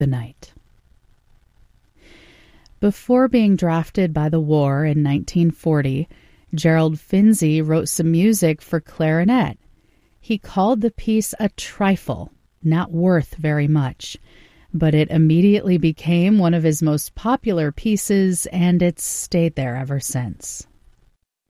the night. Before being drafted by the war in 1940, Gerald Finzi wrote some music for clarinet. He called the piece a trifle, not worth very much, but it immediately became one of his most popular pieces, and it's stayed there ever since.